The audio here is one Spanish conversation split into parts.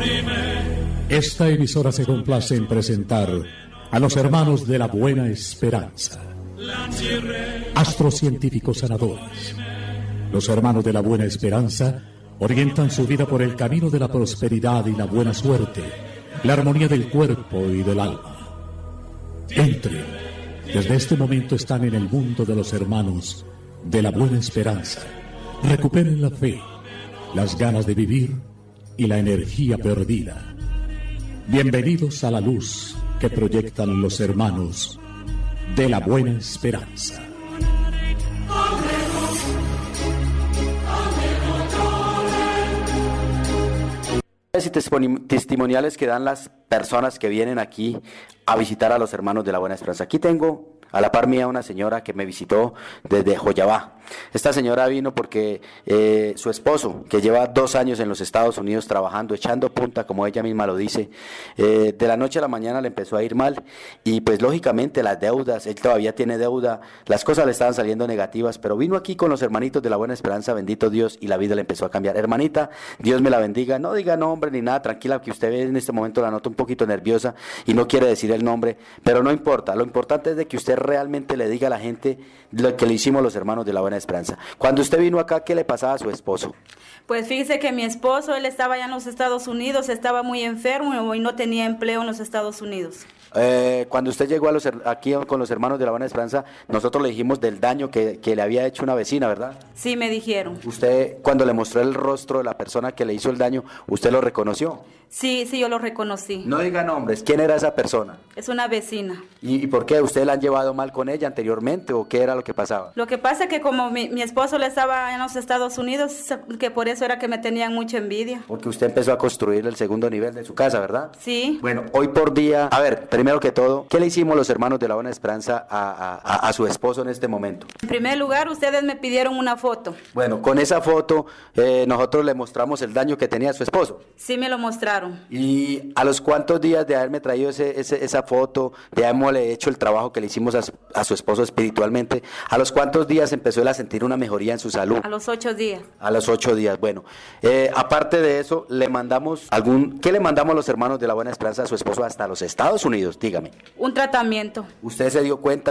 Esta emisora se complace en presentar a los hermanos de la Buena Esperanza, astrocientíficos sanadores. Los hermanos de la Buena Esperanza orientan su vida por el camino de la prosperidad y la buena suerte, la armonía del cuerpo y del alma. Entren, desde este momento están en el mundo de los hermanos de la Buena Esperanza. Recuperen la fe, las ganas de vivir y la energía perdida. Bienvenidos a la luz que proyectan los hermanos de la Buena Esperanza. Y testimoniales que dan las personas que vienen aquí a visitar a los hermanos de la Buena Esperanza. Aquí tengo a la par mía una señora que me visitó desde Joyabá. Esta señora vino porque su esposo, que lleva 2 años en los Estados Unidos trabajando, echando punta, como ella misma lo dice, de la noche a la mañana le empezó a ir mal y pues lógicamente las deudas, él todavía tiene deuda, las cosas le estaban saliendo negativas, pero vino aquí con los hermanitos de la Buena Esperanza, bendito Dios, y la vida le empezó a cambiar. Hermanita, Dios me la bendiga, no diga nombre ni nada, tranquila, que usted ve en este momento la nota un poquito nerviosa y no quiere decir el nombre, pero no importa, lo importante es de que usted realmente le diga a la gente lo que le hicimos los hermanos de la Buena Esperanza. Cuando usted vino acá, ¿qué le pasaba a su esposo? Pues fíjese que mi esposo, él estaba allá en los Estados Unidos, estaba muy enfermo y no tenía empleo en los Estados Unidos. Cuando usted llegó aquí con los hermanos de la Buena Esperanza, nosotros le dijimos del daño que le había hecho una vecina, ¿verdad? Sí, me dijeron. Usted, cuando le mostró el rostro de la persona que le hizo el daño, ¿usted lo reconoció? Sí, yo lo reconocí. No diga nombres, ¿quién era esa persona? Es una vecina. ¿Y por qué? ¿Usted la han llevado mal con ella anteriormente o qué era lo que pasaba? Lo que pasa es que como mi esposo le estaba en los Estados Unidos, que por eso era que me tenían mucha envidia. Porque usted empezó a construir el segundo nivel de su casa, ¿verdad? Sí. Bueno, hoy por día, a ver, primero que todo, ¿qué le hicimos los hermanos de la Buena Esperanza a su esposo en este momento? En primer lugar, ustedes me pidieron una foto. Bueno, con esa foto nosotros le mostramos el daño que tenía su esposo. Sí, me lo mostraron. ¿Y a los cuántos días de haberme traído esa foto, de haberle hecho el trabajo que le hicimos a su esposo espiritualmente, a los cuántos días empezó él a sentir una mejoría en su salud? A los 8 días. A los 8 días, bueno. Aparte de eso, ¿qué le mandamos los hermanos de la Buena Esperanza a su esposo hasta los Estados Unidos? Dígame. Un tratamiento. ¿Usted se dio cuenta?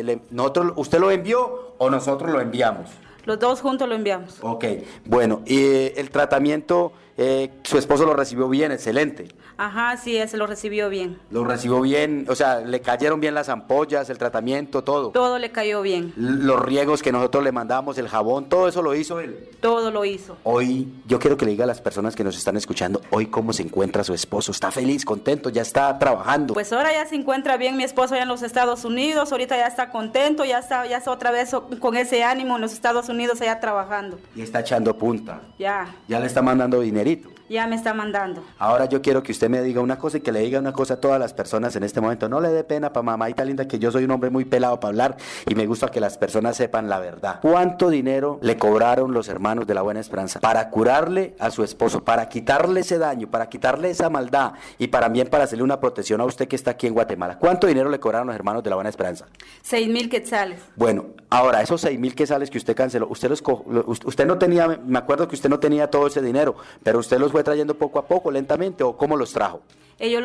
¿Usted lo envió o nosotros lo enviamos? Los dos juntos lo enviamos. Ok, bueno, y el tratamiento, su esposo lo recibió bien, excelente. Ajá, sí, se lo recibió bien. Lo recibió bien, o sea, le cayeron bien las ampollas, el tratamiento, todo. Todo le cayó bien. Los riegos que nosotros le mandamos, el jabón, todo eso lo hizo él. Todo lo hizo. Hoy, yo quiero que le diga a las personas que nos están escuchando, hoy cómo se encuentra su esposo. ¿Está feliz, contento, ya está trabajando? Pues ahora ya se encuentra bien mi esposo allá en los Estados Unidos, ahorita ya está contento, ya está otra vez con ese ánimo en los Estados Unidos allá trabajando. Y está echando punta. Ya. Ya le está mandando dinerito. Ya me está mandando. Ahora yo quiero que usted me diga una cosa y que le diga una cosa a todas las personas en este momento. No le dé pena pa' mamita linda, que yo soy un hombre muy pelado para hablar y me gusta que las personas sepan la verdad. ¿Cuánto dinero le cobraron los hermanos de la Buena Esperanza para curarle a su esposo, para quitarle ese daño, para quitarle esa maldad y también para hacerle una protección a usted que está aquí en Guatemala? ¿Cuánto dinero le cobraron los hermanos de la Buena Esperanza? 6,000 quetzales. Bueno, ahora esos 6,000 quetzales que usted canceló, usted no tenía, me acuerdo que usted no tenía todo ese dinero, pero usted los fue trayendo poco a poco, lentamente, ¿o cómo los trajo? Yo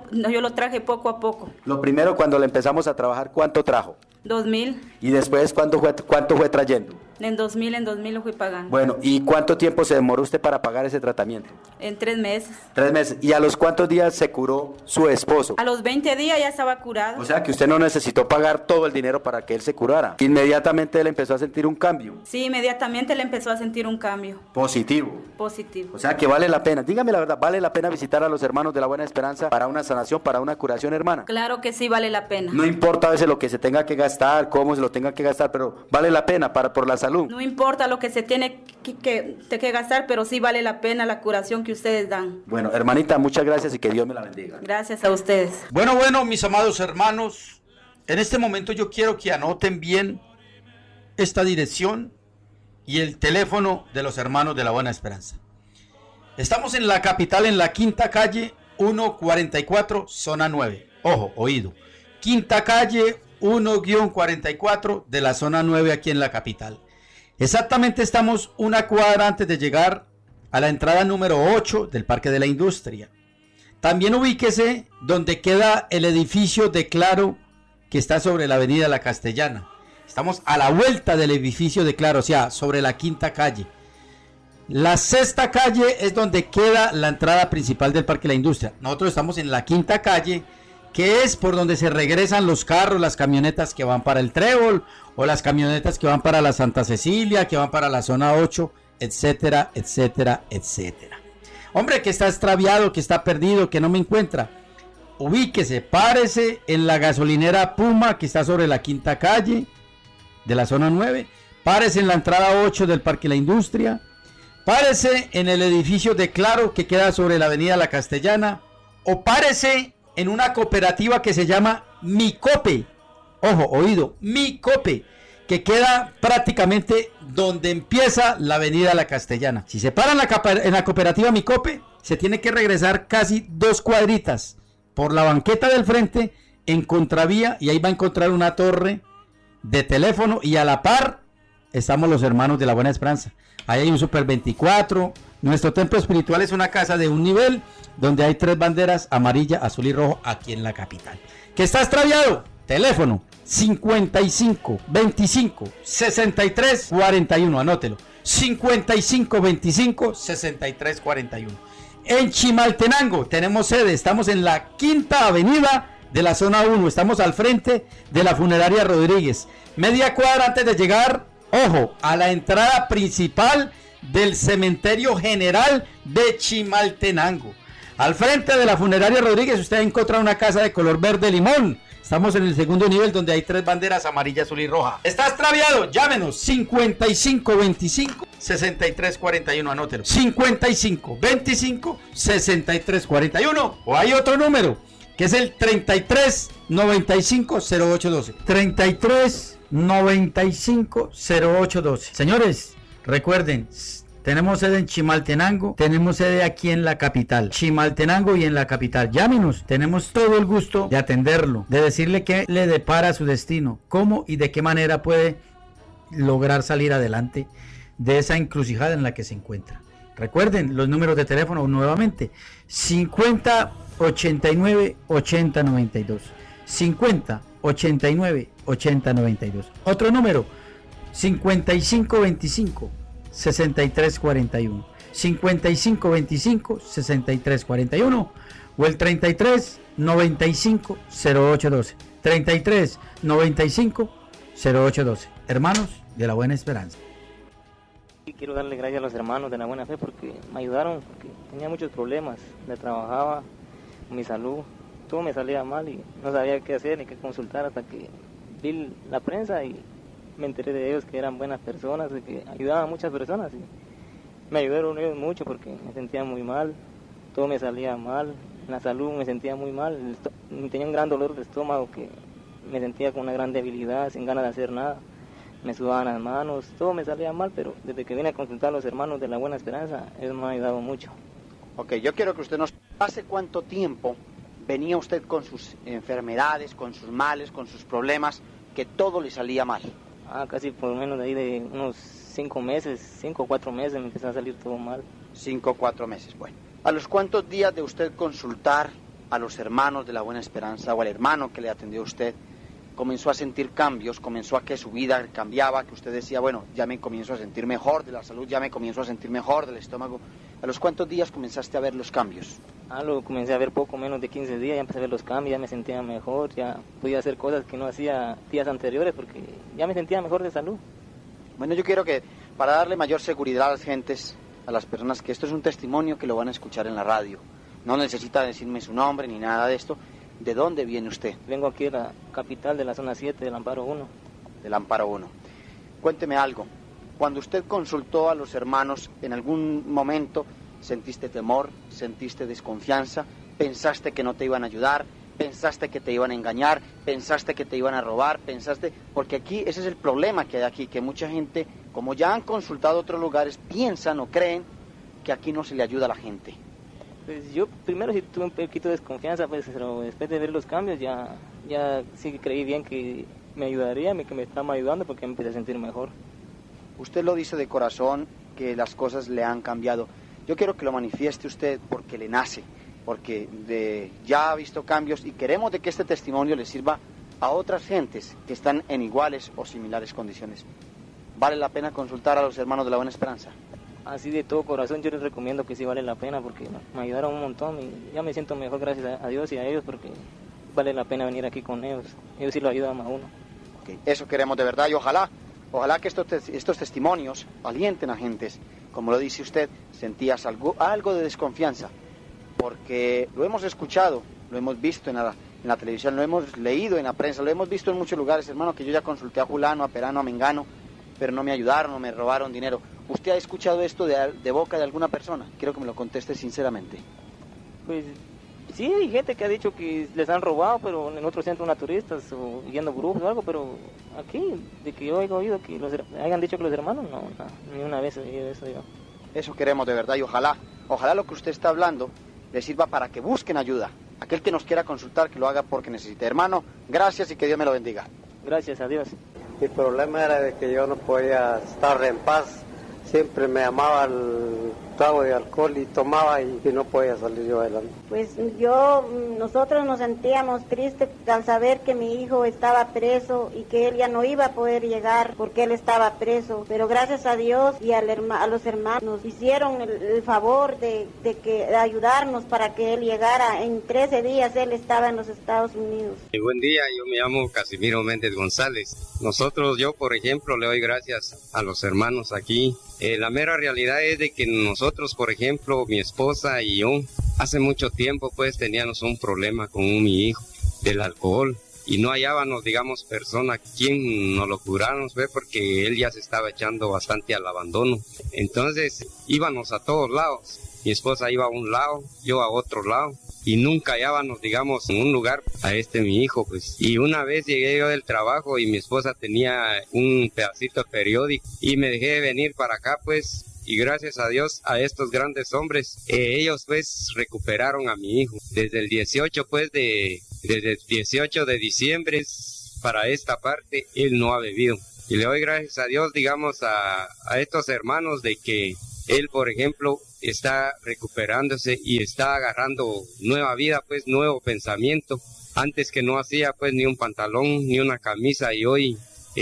lo traje poco a poco. Lo primero, cuando le empezamos a trabajar, ¿cuánto trajo? 2,000. ¿Y después cuánto fue trayendo? En 2000 lo fui pagando. Bueno, ¿y cuánto tiempo se demoró usted para pagar ese tratamiento? En 3 meses. 3 meses. ¿Y a los cuántos días se curó su esposo? A los 20 días ya estaba curado. O sea que usted no necesitó pagar todo el dinero para que él se curara. Inmediatamente él empezó a sentir un cambio. Sí, inmediatamente él empezó a sentir un cambio. Positivo. Positivo. O sea que vale la pena, dígame la verdad, ¿vale la pena visitar a los hermanos de la Buena Esperanza para una sanación, para una curación, hermana? Claro que sí, vale la pena. No importa a veces lo que se tenga que gastar, cómo se lo tenga que gastar, pero vale la pena por la salud. No importa lo que se tiene que gastar, pero sí vale la pena la curación que ustedes dan. Bueno, hermanita, muchas gracias y que Dios me la bendiga. Gracias a ustedes. Bueno, mis amados hermanos, en este momento yo quiero que anoten bien esta dirección y el teléfono de los hermanos de la Buena Esperanza. Estamos en la capital, en la Quinta Calle 144, zona 9. Ojo, oído. Quinta Calle 1-44 de la zona 9 aquí en la capital. Exactamente estamos una cuadra antes de llegar a la entrada número 8 del Parque de la Industria. También ubíquese donde queda el edificio de Claro, que está sobre la avenida La Castellana. Estamos a la vuelta del edificio de Claro, o sea, sobre la quinta calle. La sexta calle es donde queda la entrada principal del Parque de la Industria. Nosotros estamos en la quinta calle, que es por donde se regresan los carros, las camionetas que van para el Trébol, o las camionetas que van para la Santa Cecilia, que van para la zona 8, etcétera, etcétera, etcétera. Hombre, que está extraviado, que está perdido, que no me encuentra, ubíquese, párese en la gasolinera Puma, que está sobre la quinta calle de la zona 9, párese en la entrada 8 del Parque de la Industria, párese en el edificio de Claro, que queda sobre la avenida La Castellana, o párese en una cooperativa que se llama Micope, ojo, oído, Micope, que queda prácticamente donde empieza la avenida La Castellana. Si se para en la cooperativa Micope, se tiene que regresar casi 2 cuadritas por la banqueta del frente en contravía, y ahí va a encontrar una torre de teléfono, y a la par estamos los Hermanos de la Buena Esperanza. Ahí hay un Super 24. Nuestro templo espiritual es una casa de un nivel donde hay 3 banderas, amarilla, azul y rojo, aquí en la capital. ¿Que está extraviado? Teléfono 55 25 63 41, anótelo, 55 25 63 41. En Chimaltenango tenemos sede, estamos en la quinta avenida de la zona 1, estamos al frente de la funeraria Rodríguez, media cuadra antes de llegar, ojo, a la entrada principal del cementerio general de Chimaltenango. Al frente de la funeraria Rodríguez usted encuentra una casa de color verde limón. Estamos en el segundo nivel donde hay 3 banderas, amarilla, azul y roja. ¿Está extraviado? Llámenos 55 25 63 41, anótelo, 55 25 63 41, o hay otro número que es el 33 95 08 12, 33 95 08 12. Señores, recuerden, tenemos sede en Chimaltenango, tenemos sede aquí en la capital, Chimaltenango y en la capital. Llámenos, tenemos todo el gusto de atenderlo, de decirle qué le depara su destino, cómo y de qué manera puede lograr salir adelante de esa encrucijada en la que se encuentra. Recuerden los números de teléfono nuevamente: 50 89 80 92, 50 89 80 92. Otro número: 55 25 63 41, 55 25 63 41, o el 33 95 08 12, 33 95 08 12. Hermanos de la Buena Esperanza. Quiero darle gracias a los hermanos de la buena fe porque me ayudaron, porque tenía muchos problemas, le trabajaba, mi salud, todo me salía mal y no sabía qué hacer ni qué consultar, hasta que vi la prensa y me enteré de ellos, que eran buenas personas, de que ayudaban a muchas personas, y me ayudaron ellos mucho porque me sentía muy mal, todo me salía mal, en la salud me sentía muy mal, tenía un gran dolor de estómago, que me sentía con una gran debilidad, sin ganas de hacer nada. Me sudaban las manos, todo me salía mal, pero desde que vine a consultar a los hermanos de la Buena Esperanza, ellos me han ayudado mucho. Ok, yo quiero que usted nos... ¿Hace cuánto tiempo venía usted con sus enfermedades, con sus males, con sus problemas, que todo le salía mal? Casi por lo menos de ahí de unos 5 meses, 5 o 4 meses me empezó a salir todo mal. 5 o 4 meses, bueno. ¿A los cuántos días de usted consultar a los hermanos de la Buena Esperanza, o al hermano que le atendió a usted, comenzó a sentir cambios, comenzó a que su vida cambiaba, que usted decía, bueno, ya me comienzo a sentir mejor de la salud, ya me comienzo a sentir mejor del estómago? ¿A los cuántos días comenzaste a ver los cambios? Lo comencé a ver poco menos de 15 días, ya empecé a ver los cambios, ya me sentía mejor, ya podía hacer cosas que no hacía días anteriores porque ya me sentía mejor de salud. Bueno, yo quiero que, para darle mayor seguridad a las gentes, a las personas, que esto es un testimonio que lo van a escuchar en la radio, no necesita decirme su nombre ni nada de esto. ¿De dónde viene usted? Vengo aquí de la capital, de la zona 7, del Amparo 1. Del Amparo 1. Cuénteme algo. Cuando usted consultó a los hermanos, ¿en algún momento sentiste temor, sentiste desconfianza, pensaste que no te iban a ayudar, pensaste que te iban a engañar, pensaste que te iban a robar, pensaste... Porque aquí, ese es el problema que hay aquí, que mucha gente, como ya han consultado a otros lugares, piensan o creen que aquí no se le ayuda a la gente. Pues yo primero sí tuve un poquito de desconfianza, pues, pero después de ver los cambios ya sí creí bien que me ayudaría, que me estaba ayudando, porque me empecé a sentir mejor. Usted lo dice de corazón, que las cosas le han cambiado. Yo quiero que lo manifieste usted porque le nace, porque ya ha visto cambios y queremos de que este testimonio le sirva a otras gentes que están en iguales o similares condiciones. ¿Vale la pena consultar a los hermanos de la Buena Esperanza? Así de todo corazón yo les recomiendo que sí vale la pena porque me ayudaron un montón y ya me siento mejor gracias a Dios y a ellos porque vale la pena venir aquí con ellos. Ellos sí lo ayudan a uno. Okay. Eso queremos de verdad y ojalá que estos testimonios alienten a gentes. Como lo dice usted, sentías algo de desconfianza porque lo hemos escuchado, lo hemos visto en la televisión, lo hemos leído en la prensa, lo hemos visto en muchos lugares, hermano, que yo ya consulté a Julano, a Perano, a Mengano, pero no me ayudaron, no me robaron dinero. ¿Usted ha escuchado esto de boca de alguna persona? Quiero que me lo conteste sinceramente. Pues sí, hay gente que ha dicho que les han robado, pero en otros centros naturistas o yendo brujos o algo, pero aquí, de que yo haya oído que hayan dicho que los hermanos, no, ni una vez he oído eso yo. Eso queremos de verdad y ojalá lo que usted está hablando le sirva para que busquen ayuda. Aquel que nos quiera consultar, que lo haga porque necesite. Hermano, gracias y que Dios me lo bendiga. Gracias a Dios. Mi problema era de que yo no podía estar en paz. Siempre me llamaba el trago de alcohol y tomaba y no podía salir yo adelante. Pues nosotros nos sentíamos tristes al saber que mi hijo estaba preso y que él ya no iba a poder llegar porque él estaba preso. Pero gracias a Dios y a los hermanos nos hicieron el favor de ayudarnos para que él llegara. En 13 días él estaba en los Estados Unidos. Buen día, yo me llamo Casimiro Méndez González. Yo por ejemplo le doy gracias a los hermanos aquí. La mera realidad es de que nosotros, por ejemplo, mi esposa y yo, hace mucho tiempo pues teníamos un problema con mi hijo del alcohol y no hallábamos, digamos, persona quien nos lo curáramos, porque él ya se estaba echando bastante al abandono. Entonces íbamos a todos lados, mi esposa iba a un lado, yo a otro lado. Y nunca hallábamos, digamos, en un lugar a mi hijo, pues. Y una vez llegué yo del trabajo y mi esposa tenía un pedacito de periódico y me dejé venir para acá, pues. Y gracias a Dios, a estos grandes hombres, ellos, pues, recuperaron a mi hijo. Desde el 18, pues, desde el 18 de diciembre para esta parte, él no ha bebido. Y le doy gracias a Dios, digamos, a estos hermanos de que él, por ejemplo, está recuperándose y está agarrando nueva vida, pues nuevo pensamiento. Antes que no hacía pues ni un pantalón ni una camisa y hoy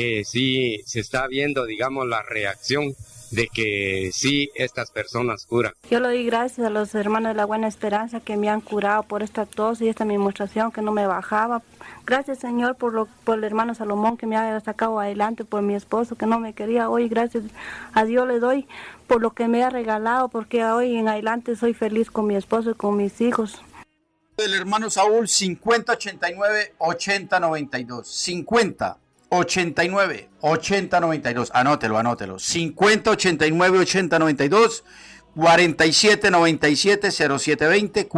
sí se está viendo, digamos, la reacción de que sí estas personas curan. Yo le doy gracias a los hermanos de la Buena Esperanza que me han curado por esta tos y esta administración que no me bajaba. Gracias, Señor, por el hermano Salomón que me ha sacado adelante, por mi esposo que no me quería. Hoy gracias a Dios le doy por lo que me ha regalado, porque hoy en adelante soy feliz con mi esposo y con mis hijos. El hermano Saúl, 5089-8092. 5089-8092. Anótelo. 5089-8092. 4797-0720,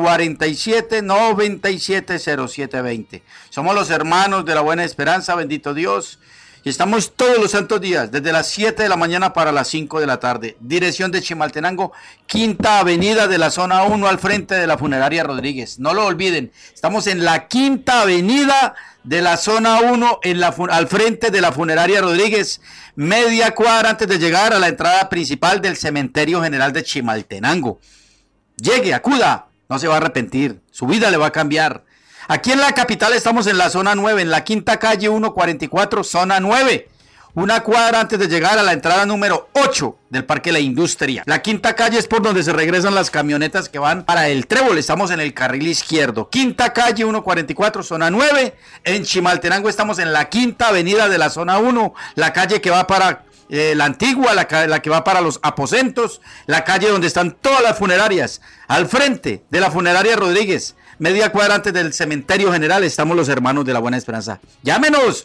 4797-0720. Somos los hermanos de la Buena Esperanza, bendito Dios. Y estamos todos los santos días, desde las 7 de la mañana para las 5 de la tarde. Dirección de Chimaltenango, Quinta Avenida de la zona 1 al frente de la Funeraria Rodríguez. No lo olviden, estamos en la Quinta Avenida de la zona 1 al frente de la Funeraria Rodríguez, media cuadra antes de llegar a la entrada principal del Cementerio General de Chimaltenango. Llegue, acuda, no se va a arrepentir, su vida le va a cambiar. Aquí en la capital estamos en la zona 9, en la quinta calle 144, zona 9. Una cuadra antes de llegar a la entrada número 8 del Parque La Industria. La quinta calle es por donde se regresan las camionetas que van para el Trébol. Estamos en el carril izquierdo. Quinta calle 144, zona 9. En Chimaltenango estamos en la quinta avenida de la zona 1. La calle que va para la antigua, la que va para los aposentos. La calle donde están todas las funerarias. Al frente de la Funeraria Rodríguez. Media cuadra antes del Cementerio General estamos los hermanos de la Buena Esperanza. Llámenos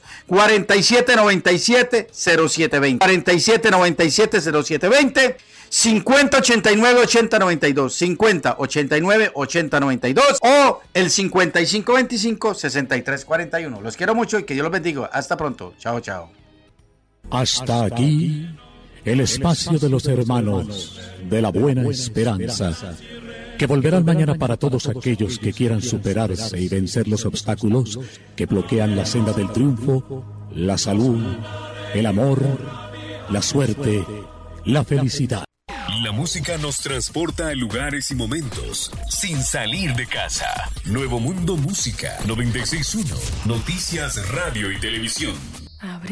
4797-0720. 4797-0720. 5089-8092. 5089-8092. O el 5525-6341. Los quiero mucho y que Dios los bendiga. Hasta pronto. Chao, chao. Hasta aquí el espacio de los hermanos de la Buena Esperanza, que volverán mañana para todos aquellos que quieran superarse y vencer los obstáculos que bloquean la senda del triunfo, la salud, el amor, la suerte, la felicidad. La música nos transporta a lugares y momentos sin salir de casa. Nuevo Mundo Música 96.1. Noticias, radio y televisión.